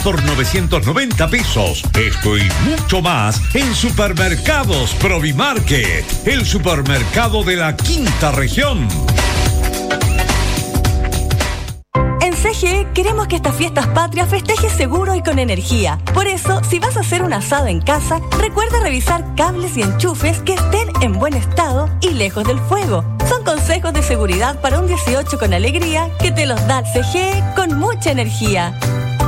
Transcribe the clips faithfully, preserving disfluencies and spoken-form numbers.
por novecientos noventa pesos. Esto y mucho más en Supermercados Provimarket, el supermercado de la quinta región. En C G E queremos que estas fiestas patrias festejes seguro y con energía. Por eso, si vas a hacer un asado en casa, recuerda revisar cables y enchufes que estén en buen estado y lejos del fuego. Son consejos de seguridad para un dieciocho con alegría que te los da C G E con mucha energía.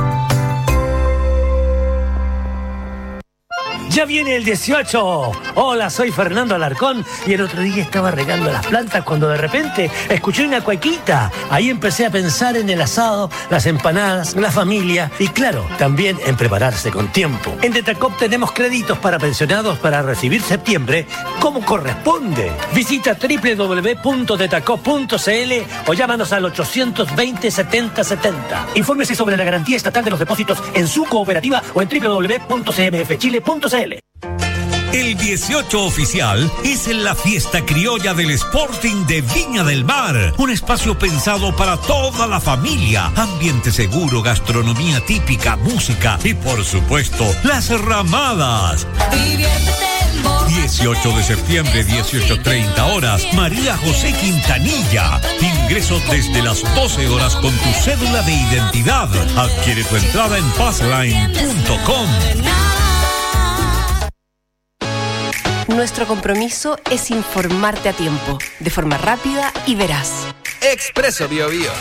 ¡Ya viene el dieciocho! Hola, soy Fernando Alarcón y el otro día estaba regando las plantas cuando de repente escuché una cuequita. Ahí empecé a pensar en el asado, las empanadas, la familia y claro, también en prepararse con tiempo. En Detacop tenemos créditos para pensionados para recibir septiembre como corresponde. Visita doble u doble u doble u punto detacop punto c l o llámanos al ochocientos veinte setenta setenta. Infórmese sobre la garantía estatal de los depósitos en su cooperativa o en doble u doble u doble u punto c m f chile punto c l. El dieciocho oficial es en la fiesta criolla del Sporting de Viña del Mar. Un espacio pensado para toda la familia. Ambiente seguro, gastronomía típica, música y por supuesto, las ramadas. dieciocho de septiembre, dieciocho treinta horas, María José Quintanilla. Ingreso desde las doce horas con tu cédula de identidad. Adquiere tu entrada en passline punto com. Nuestro compromiso es informarte a tiempo, de forma rápida y veraz. Expreso Bio Bio.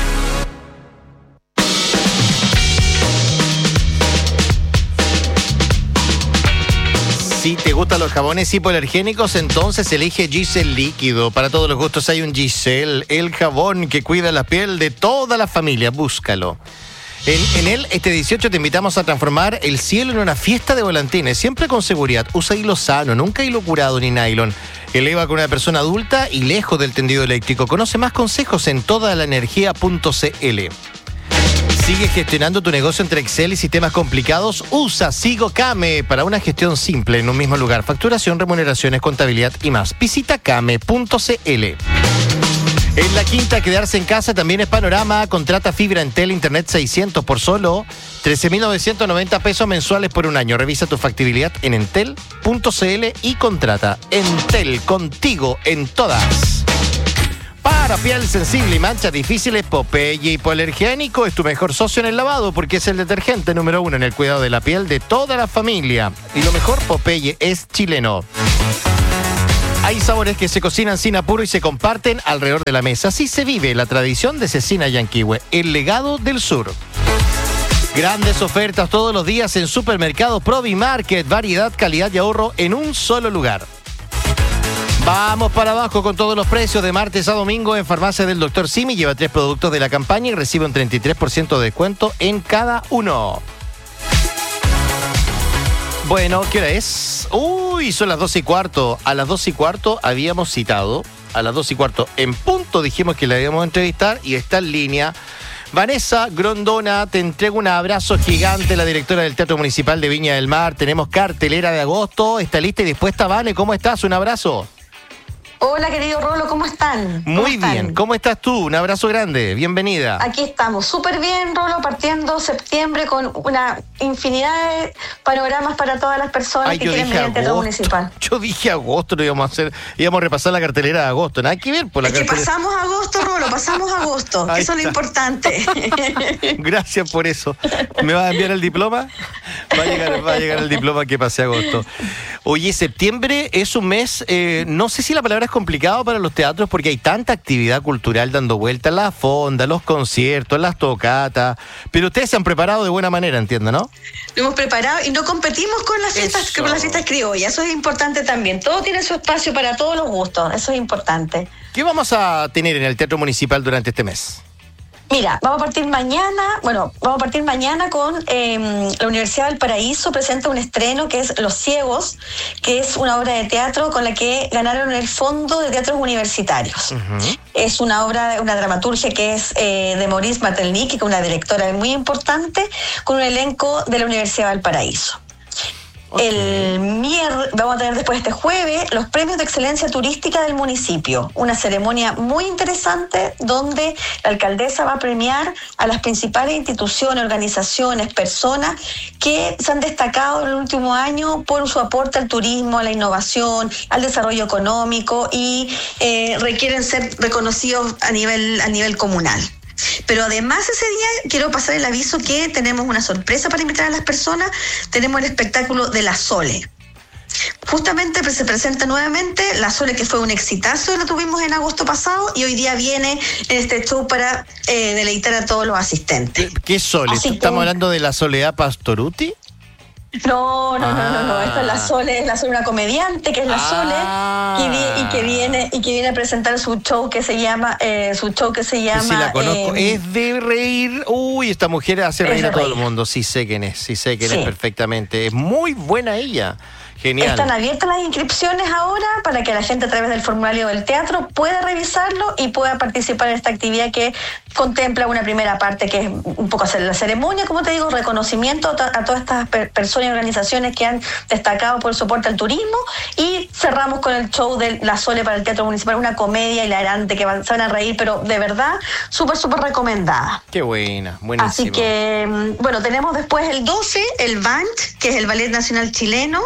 Si te gustan los jabones hipoalergénicos, entonces elige Giselle Líquido. Para todos los gustos hay un Giselle, el jabón que cuida la piel de toda la familia. Búscalo. En, en él, este dieciocho te invitamos a transformar el cielo en una fiesta de volantines, siempre con seguridad. Usa hilo sano, nunca hilo curado ni nylon. Eleva con una persona adulta y lejos del tendido eléctrico. Conoce más consejos en toda la energía punto c l. Sigue gestionando tu negocio entre Excel y sistemas complicados. Usa SigoCame para una gestión simple en un mismo lugar. Facturación, remuneraciones, contabilidad y más. Visita came punto c l. En la quinta, quedarse en casa también es panorama. Contrata fibra Entel Internet seiscientos por solo trece mil novecientos noventa pesos mensuales por un año. Revisa tu factibilidad en entel punto c l y contrata. Entel, contigo en todas. Para piel sensible y manchas difíciles, Popeye Hipoalergénico es tu mejor socio en el lavado porque es el detergente número uno en el cuidado de la piel de toda la familia. Y lo mejor, Popeye es chileno. Hay sabores que se cocinan sin apuro y se comparten alrededor de la mesa. Así se vive la tradición de Cecina Yanquihue, el legado del sur. Grandes ofertas todos los días en Supermercado Provimarket. Variedad, calidad y ahorro en un solo lugar. Vamos para abajo con todos los precios de martes a domingo en Farmacia del Doctor Simi. Lleva tres productos de la campaña y recibe un treinta y tres por ciento de descuento en cada uno. Bueno, ¿qué hora es? Uy, son las doce y cuarto. A las doce y cuarto habíamos citado. A las doce y cuarto en punto dijimos que la íbamos a entrevistar y está en línea. Vanessa Grondona, te entrego un abrazo gigante, la directora del Teatro Municipal de Viña del Mar. Tenemos cartelera de agosto. ¿Está lista y dispuesta, Vane? ¿Cómo estás? Un abrazo. Hola, querido Rolo, ¿cómo están? ¿Cómo Muy están? bien, ¿cómo estás tú? Un abrazo grande, bienvenida. Aquí estamos, súper bien, Rolo, partiendo septiembre con una infinidad de panoramas para todas las personas Ay, que yo quieren dije venir al Teatro agosto. Municipal. Yo dije agosto, lo íbamos a hacer, íbamos a repasar la cartelera de agosto, nada que ver por la Es que cartelera. pasamos agosto, Rolo, pasamos agosto, que Ahí eso es lo está. importante. Gracias por eso. ¿Me vas a enviar el diploma? Va a llegar, va a llegar el diploma que pasé agosto. Oye, septiembre es un mes, eh, no sé si la palabra es complicado para los teatros porque hay tanta actividad cultural dando vueltas, la fonda, los conciertos, las tocatas, pero ustedes se han preparado de buena manera, entiendo, ¿no? Lo hemos preparado y no competimos con las fiestas, Eso. con las fiestas criollas, eso es importante también. Todo tiene su espacio para todos los gustos, eso es importante. ¿Qué vamos a tener en el Teatro Municipal durante este mes? Mira, vamos a partir mañana, bueno, vamos a partir mañana con eh, la Universidad del Paraíso, presenta un estreno que es Los Ciegos, que es una obra de teatro con la que ganaron el Fondo de Teatros Universitarios. Uh-huh. Es una obra, una dramaturgia que es eh, de Maurice Matelny, que es una directora muy importante, con un elenco de la Universidad del Paraíso. Okay. El miércoles, vamos a tener después este jueves los premios de excelencia turística del municipio, una ceremonia muy interesante donde la alcaldesa va a premiar a las principales instituciones, organizaciones, personas que se han destacado en el último año por su aporte al turismo, a la innovación, al desarrollo económico y eh, requieren ser reconocidos a nivel, a nivel comunal. Pero además ese día quiero pasar el aviso que tenemos una sorpresa para invitar a las personas. Tenemos el espectáculo de La Sole. Justamente se presenta nuevamente La Sole, que fue un exitazo, lo tuvimos en agosto pasado y hoy día viene en este show para eh, deleitar a todos los asistentes. ¿Qué Sole? Así ¿Estamos que... hablando de la Soledad Pastoruti? No, no, ah. no, no, no, esta es La Sole, es La Sole, una comediante que es La Sole ah. y, vi, y que viene y que viene a presentar su show que se llama eh, su show que se llama sí, la conozco, eh, es de reír. Uy, esta mujer hace reír a todo reír. el mundo. Sí sé quién es, sí sé quién sí. es perfectamente. Es muy buena ella. Genial. Están abiertas las inscripciones ahora para que la gente a través del formulario del teatro pueda revisarlo y pueda participar en esta actividad que contempla una primera parte que es un poco hacer la ceremonia, como te digo, reconocimiento a, to- a todas estas per- personas y organizaciones que han destacado por el soporte al turismo, y cerramos con el show de La Sole para el Teatro Municipal, una comedia hilarante que van, se van a reír, pero de verdad súper, súper recomendada. Qué buena, buenísimo. Así que, bueno, tenemos después el doce, el B A N T, que es el Ballet Nacional Chileno,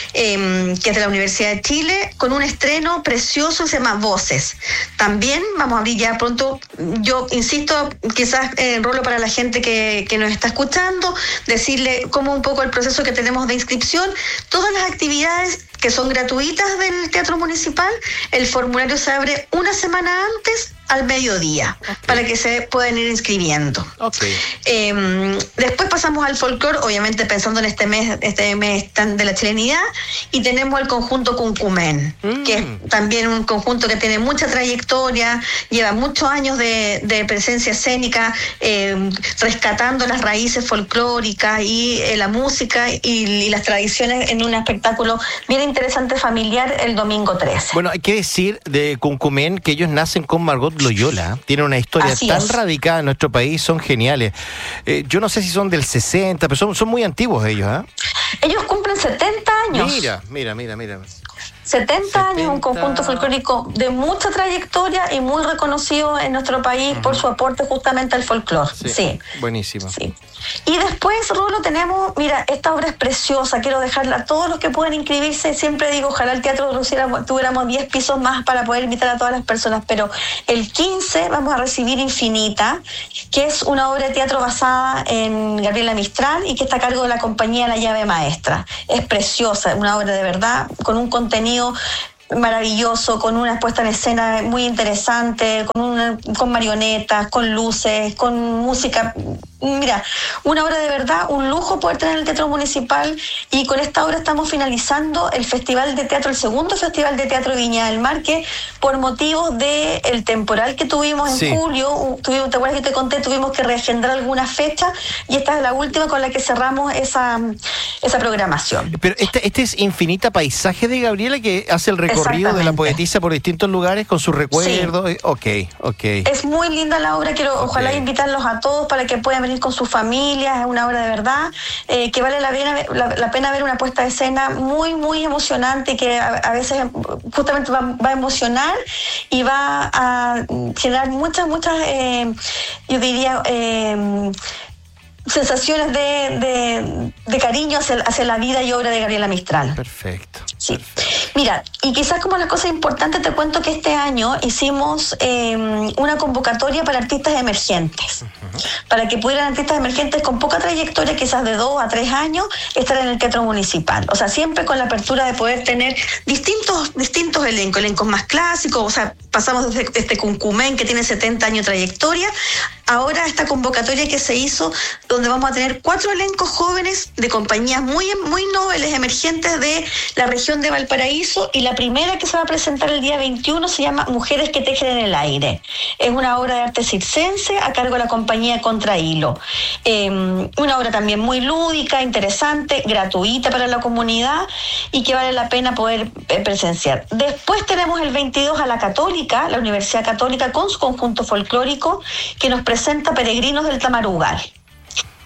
eh, que es de la Universidad de Chile, con un estreno precioso que se llama Voces. También vamos a abrir ya pronto, yo insisto, quizás eh, enrolo para la gente que, que nos está escuchando, decirle cómo un poco el proceso que tenemos de inscripción. Todas las actividades que son gratuitas del Teatro Municipal, el formulario se abre una semana antes al mediodía, okay, para que se puedan ir inscribiendo. Okay. Eh, después pasamos al folclore, obviamente pensando en este mes, este mes tan de la chilenidad, y tenemos el conjunto Cuncumen, mm. que es también un conjunto que tiene mucha trayectoria, lleva muchos años de, de presencia escénica, eh, rescatando las raíces folclóricas y eh, la música y, y las tradiciones en un espectáculo bien interesante familiar el domingo trece. Bueno, hay que decir de Cuncumen que ellos nacen con Margot Loyola, tienen una historia Así tan es. radicada en nuestro país, son geniales. Eh, yo no sé si son del sesenta, pero son, son muy antiguos ellos, ¿ah? ¿eh? Ellos cumplen setenta años. Mira, mira, mira, mira. setenta años, un conjunto folclórico de mucha trayectoria y muy reconocido en nuestro país uh-huh. por su aporte justamente al folclore. Sí, sí. Buenísimo. Sí. Y después, Rulo, tenemos, mira, esta obra es preciosa, quiero dejarla a todos los que pueden inscribirse. Siempre digo, ojalá el teatro tuviéramos diez pisos más para poder invitar a todas las personas, pero el quince vamos a recibir Infinita, que es una obra de teatro basada en Gabriela Mistral y que está a cargo de la compañía La Llave Maestra. Es preciosa, una obra de verdad, con un contenido maravilloso, con una puesta en escena muy interesante, con una, con marionetas, con luces, con música. Mira, una obra de verdad, un lujo poder tener en el Teatro Municipal, y con esta obra estamos finalizando el Festival de Teatro, el segundo Festival de Teatro de Viña del Mar, que por motivos del temporal que tuvimos en sí. julio, tuvimos, ¿te acuerdas que te conté? Tuvimos que reagendar algunas fechas y esta es la última con la que cerramos esa, esa programación. Pero este, este es Infinita Paisaje de Gabriela, que hace el recorrido de la poetisa por distintos lugares con sus recuerdos. Sí. Ok, ok. Es muy linda la obra, quiero okay. ojalá invitarlos a todos para que puedan venir con sus familias. Es una obra de verdad eh, que vale la pena, la, la pena ver, una puesta de escena muy, muy emocionante, que a, a veces justamente va, va a emocionar y va a generar muchas, muchas, eh, yo diría, eh, sensaciones de, de, de cariño hacia, hacia la vida y obra de Gabriela Mistral. Perfecto. Sí. Mira, y quizás como las cosas importantes te cuento que este año hicimos eh, una convocatoria para artistas emergentes, uh-huh. para que pudieran artistas emergentes con poca trayectoria, quizás de dos a tres años, estar en el Teatro Municipal. O sea, siempre con la apertura de poder tener distintos, distintos elencos, elencos más clásicos. O sea, pasamos desde este Cuncumen, que tiene setenta años de trayectoria, ahora esta convocatoria que se hizo, donde vamos a tener cuatro elencos jóvenes de compañías muy, muy nobles, emergentes de la región de Valparaíso, y la primera que se va a presentar el día veintiuno se llama Mujeres que tejen en el aire. Es una obra de arte circense a cargo de la compañía Contrahilo. Eh, una obra también muy lúdica, interesante, gratuita para la comunidad y que vale la pena poder eh, presenciar. Después tenemos el veintidós a la Católica, la Universidad Católica, con su conjunto folclórico, que nos presenta Peregrinos del Tamarugal.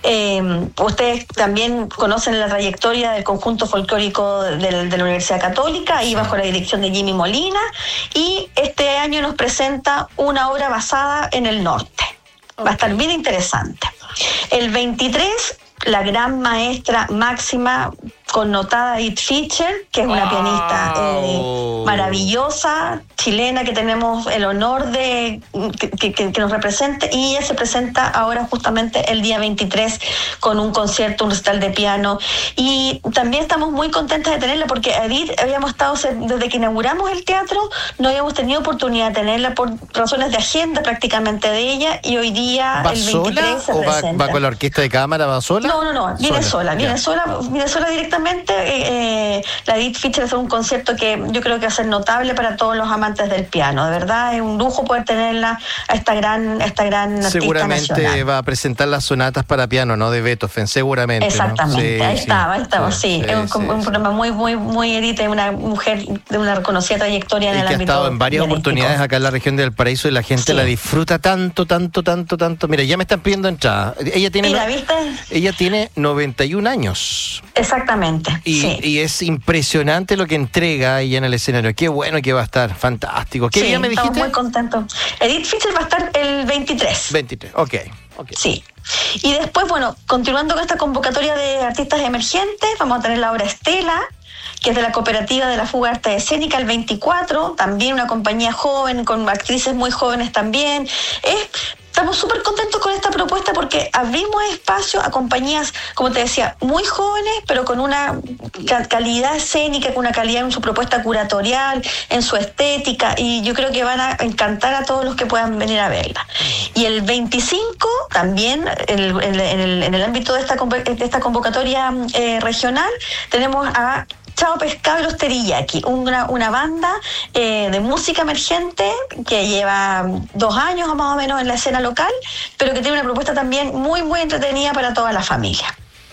Eh, ustedes también conocen la trayectoria del conjunto folclórico de, de la Universidad Católica, ahí bajo la dirección de Jimmy Molina, y este año nos presenta una obra basada en el norte. Va a estar bien interesante. El veintitrés, la gran maestra máxima connotada Edith Fischer, que es una wow. pianista eh, maravillosa, chilena, que tenemos el honor de que, que, que nos represente, y ella se presenta ahora justamente el día veintitrés con un concierto, un recital de piano, y también estamos muy contentas de tenerla porque Edith habíamos estado, desde que inauguramos el teatro, no habíamos tenido oportunidad de tenerla por razones de agenda prácticamente de ella, y hoy día ¿Va el veintitrés sola se o va, presenta. va con la orquesta de cámara? ¿Va sola? No, no, no, viene sola, sola viene, sola, viene sola directamente. Eh, la Edith Fischer es un concierto que yo creo que va a ser notable para todos los amantes del piano. De verdad, es un lujo poder tenerla a esta gran, a esta gran artista seguramente nacional. Va a presentar las sonatas para piano, ¿no? De Beethoven, seguramente. Exactamente, ¿no? ahí sí, estaba, ahí estaba, sí. sí, sí. Es un, sí, un sí. programa muy, muy, muy Edith, una mujer de una reconocida trayectoria en y el que ámbito ha estado en varias pianístico. oportunidades acá en la región del Paraíso y la gente sí. la disfruta tanto, tanto, tanto, tanto. Mira, ya me están pidiendo entrada. Ella tiene, ¿Y la viste? Ella tiene noventa y un años. Exactamente, y, sí. y es impresionante lo que entrega ella en el escenario. Qué bueno que va a estar, fantástico. ¿Qué sí, día me dijiste? Estamos muy contentos. Edith Fischer va a estar el veintitrés. veintitrés, ok. Okay. Sí. Y después, bueno, continuando con esta convocatoria de artistas emergentes, vamos a tener la obra Estela, que es de la Cooperativa de la Fuga Arte Escénica, el veinticuatro, también una compañía joven, con actrices muy jóvenes también. Es... Estamos súper contentos con esta propuesta porque abrimos espacio a compañías, como te decía, muy jóvenes, pero con una calidad escénica, con una calidad en su propuesta curatorial, en su estética, y yo creo que van a encantar a todos los que puedan venir a verla. Y el veinticinco, también, en el, en el, en el ámbito de esta, de esta convocatoria eh, regional, tenemos a Chao Pescado y los Teriyaki, una, una banda eh, de música emergente que lleva dos años más o menos en la escena local, pero que tiene una propuesta también muy, muy entretenida para toda la familia.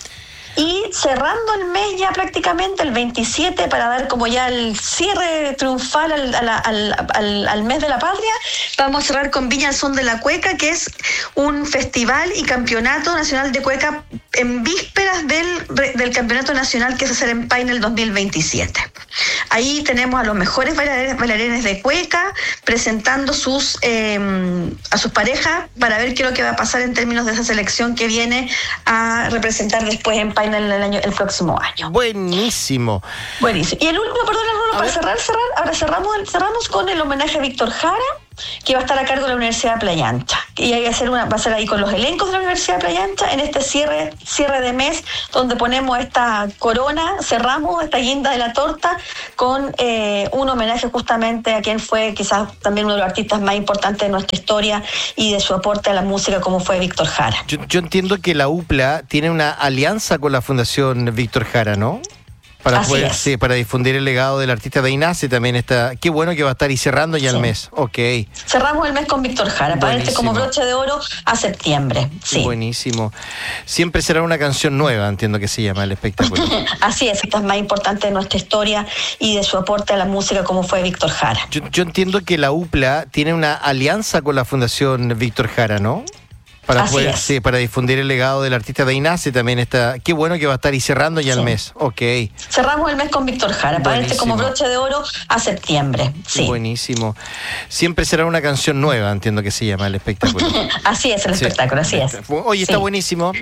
Y cerrando el mes ya prácticamente, el veintisiete, para dar como ya el cierre triunfal al, al, al, al, al mes de la patria, vamos a cerrar con Viña al Son de la Cueca, que es un festival y campeonato nacional de cueca en vísperas del, del campeonato nacional que se hace en Paine el dos mil veintisiete. Ahí tenemos a los mejores bailarines, bailarines de cueca presentando sus eh, a sus parejas para ver qué es lo que va a pasar en términos de esa selección que viene a representar después en Paine el, el, año, el próximo año. Buenísimo. Buenísimo. Y el último, perdón, Arnoldo, para cerrar, cerrar, ahora cerramos, cerramos con el homenaje a Víctor Jara, que va a estar a cargo de la Universidad de Playa Ancha. Y hay que hacer una, va a ser ahí con los elencos de la Universidad de Playa Ancha en este cierre, cierre de mes, donde ponemos esta corona, cerramos esta guinda de la torta con eh, un homenaje justamente a quien fue quizás también uno de los artistas más importantes de nuestra historia y de su aporte a la música, como fue Víctor Jara. Yo, yo entiendo que la U P L A tiene una alianza con la Fundación Víctor Jara, ¿no? Para Así poder, es. sí, para difundir el legado del artista de Inace también está. Qué bueno que va a estar y cerrando ya sí. el mes. Ok. Cerramos el mes con Víctor Jara, para este como broche de oro a septiembre. Sí. Buenísimo. Siempre será una canción nueva, entiendo que se llama el espectáculo. Así es, esta es más importante de nuestra historia y de su aporte a la música, como fue Víctor Jara. Yo, yo entiendo que la U P L A tiene una alianza con la Fundación Víctor Jara, ¿no? Para Así poder, es. sí, para difundir el legado del artista de Inace también está. Qué bueno que va a estar y cerrando ya sí. el mes. Ok. Cerramos el mes con Víctor Jara, para este como broche de oro a septiembre. Sí. Buenísimo. Siempre será una canción nueva, entiendo que se llama el espectáculo. Así es el sí. espectáculo, así es. Oye, está sí. buenísimo.